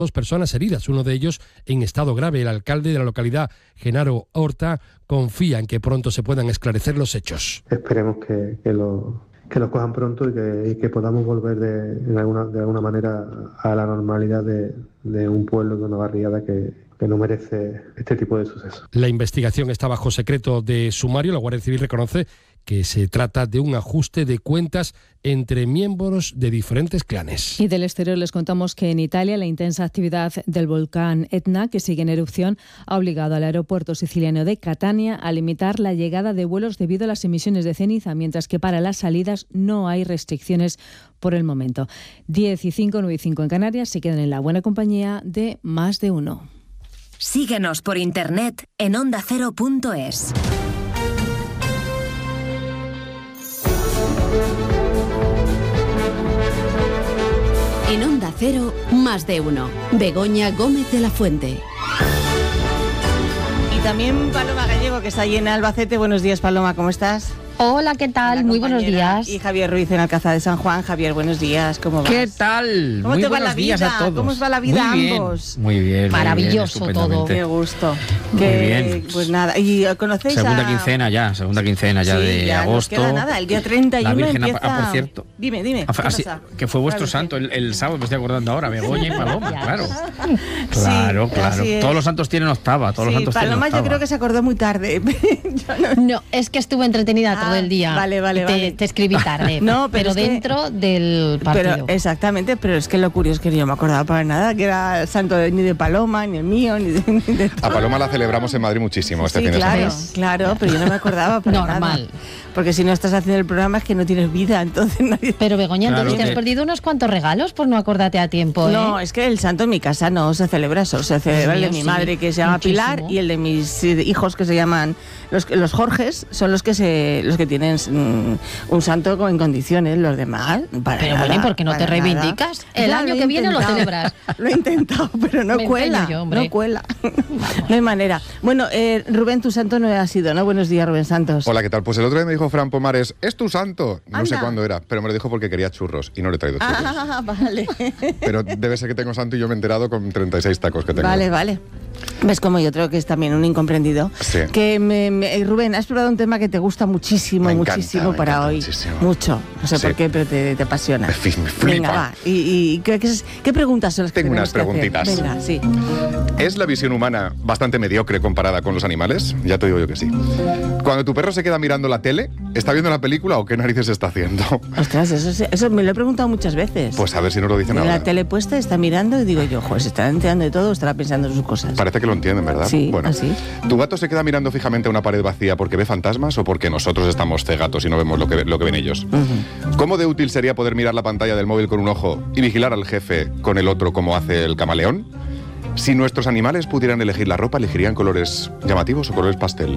2 personas heridas, uno de ellos en estado grave. El alcalde de la localidad, Genaro Horta, confía en que pronto se puedan esclarecer los hechos. Esperemos que los cojan pronto y que podamos volver de alguna manera a la normalidad de un pueblo, de una barriada que no merece este tipo de sucesos. La investigación está bajo secreto de sumario. La Guardia Civil reconoce que se trata de un ajuste de cuentas entre miembros de diferentes clanes. Y del exterior les contamos que en Italia la intensa actividad del volcán Etna, que sigue en erupción, ha obligado al aeropuerto siciliano de Catania a limitar la llegada de vuelos debido a las emisiones de ceniza, mientras que para las salidas no hay restricciones por el momento. 10:05, 9:05 en Canarias, se quedan en la buena compañía de Más de Uno. Síguenos por internet en ondacero.es. En Onda Cero, Más de Uno. Begoña Gómez de la Fuente. Y también Paloma Gallego, que está allí en Albacete. Buenos días, Paloma, ¿cómo estás? Hola, ¿qué tal? Muy buenos días. Y Javier Ruiz en Alcázar de San Juan. Javier, buenos días, ¿cómo vas? ¿Qué tal? ¿Cómo Muy te va buenos la días vida? a todos. ¿Cómo os va la vida muy bien, ambos? Muy bien. Maravilloso muy bien, todo. Qué gusto. Muy bien. Pues nada, ¿y conocéis segunda quincena ya de ya agosto. No queda nada, el día 31 la Virgen empieza... por cierto. Dime, ¿qué pasa? Que fue vuestro santo el sábado, me estoy acordando ahora, Begoña y Paloma, claro. Claro. Todos los santos tienen octava, Paloma yo creo que se acordó muy tarde. No, es que estuve entretenida todo el día. Vale. Te escribí tarde, no, pero dentro del partido. Exactamente, pero es que lo curioso es que yo no me acordaba para nada que era el santo ni de Paloma, ni el mío, ni de todo. A Paloma la celebramos en Madrid muchísimo este fin de semana. Claro, pero yo no me acordaba para normal. Nada. Porque si no estás haciendo el programa es que no tienes vida, entonces nadie... Pero Begoña, entonces te has perdido unos cuantos regalos por no acordarte a tiempo, ¿eh? No, es que el santo en mi casa no se celebra eso, se celebra el de mi madre que se llama Pilar y el de mis hijos que se llaman los Jorges, son los que tienen un santo en condiciones, los demás para pero nada, bueno, ¿y por qué no te reivindicas? El año que viene lo celebras. Lo he intentado, pero no cuela, no cuela. No hay manera. Bueno, Rubén, tu santo no ha sido, ¿no? Buenos días, Rubén Santos. Hola, ¿qué tal? Pues el otro día me dijo Fran Pomares, ¿es tu santo? No sé Anda. cuándo era, pero me lo dijo porque quería churros y no le he traído churros. Ah, vale. Pero debe ser que tengo santo y yo me he enterado con 36 tacos que tengo. Vale. ¿Ves como yo creo que es también un incomprendido? Sí. Que Rubén, has explorado un tema que te gusta muchísimo, me muchísimo encanta para hoy. Muchísimo. Mucho. No sé Sí. por qué, pero te apasiona. Me flipa. Venga, va. ¿Y qué preguntas son las que Tengo unas tenemos que hacer? preguntitas. Venga, sí. ¿Es la visión humana bastante mediocre comparada con los animales? Ya te digo yo que sí. Cuando tu perro se queda mirando la tele, ¿está viendo la película o qué narices está haciendo? Ostras, eso me lo he preguntado muchas veces. Pues a ver si nos lo dicen Tiene ahora. la tele puesta, está mirando y digo yo, joder, se estará enterando de todo o estará pensando en sus cosas. Parece que lo entienden, ¿verdad? Sí, bueno, así. ¿Tu gato se queda mirando fijamente a una pared vacía porque ve fantasmas o porque nosotros estamos cegatos y no vemos lo que ven ellos? ¿Cómo de útil sería poder mirar la pantalla del móvil con un ojo y vigilar al jefe con el otro como hace el camaleón? Si nuestros animales pudieran elegir la ropa, ¿elegirían colores llamativos o colores pastel?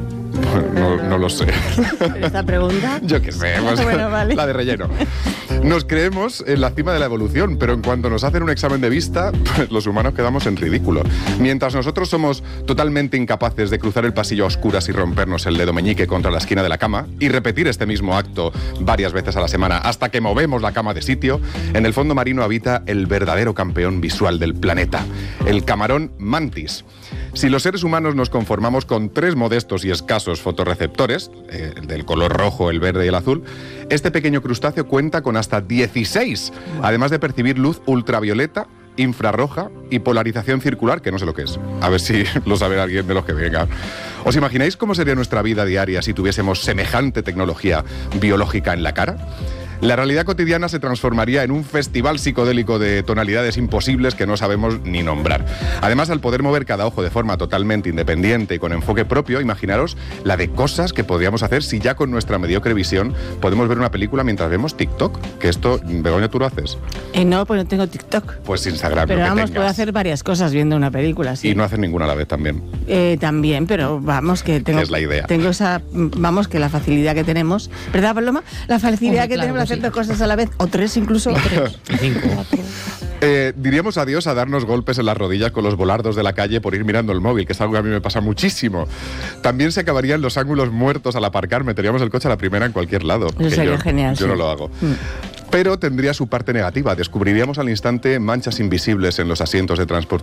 No lo sé. ¿Pero esta pregunta? Yo qué sé, pues, Bueno, vale. La de relleno. Nos creemos en la cima de la evolución, pero en cuanto nos hacen un examen de vista, pues los humanos quedamos en ridículo. Mientras nosotros somos totalmente incapaces de cruzar el pasillo a oscuras y rompernos el dedo meñique contra la esquina de la cama y repetir este mismo acto varias veces a la semana hasta que movemos la cama de sitio, en el fondo marino habita el verdadero campeón visual del planeta, el camarón mantis. Si los seres humanos nos conformamos con 3 modestos y escasos fotorreceptores, del color rojo, el verde y el azul, este pequeño crustáceo cuenta con hasta 16, además de percibir luz ultravioleta, infrarroja y polarización circular, que no sé lo que es. A ver si lo sabe alguien de los que vengan. ¿Os imagináis cómo sería nuestra vida diaria si tuviésemos semejante tecnología biológica en la cara? La realidad cotidiana se transformaría en un festival psicodélico de tonalidades imposibles que no sabemos ni nombrar. Además, al poder mover cada ojo de forma totalmente independiente y con enfoque propio, imaginaros la de cosas que podríamos hacer si ya con nuestra mediocre visión podemos ver una película mientras vemos TikTok. Que esto, Begoña, ¿tú lo haces? No, pues no tengo TikTok. Pues Instagram, pero lo que vamos, tengas. puedo hacer varias cosas viendo una película, sí. Y no hacer ninguna a la vez también. También, pero vamos, que tengo... Es la idea. Tengo esa... Vamos, que la facilidad que tenemos... ¿Verdad, Paloma? La facilidad que tenemos de hacer 2 cosas a la vez, o 3 incluso. O 3. 5. Diríamos adiós a darnos golpes en las rodillas con los volardos de la calle por ir mirando el móvil, que es algo que a mí me pasa muchísimo. También se acabarían los ángulos muertos al aparcar, meteríamos el coche a la primera en cualquier lado. Eso sería genial. Yo sí. no lo hago. Pero tendría su parte negativa. Descubriríamos al instante manchas invisibles en los asientos de transporte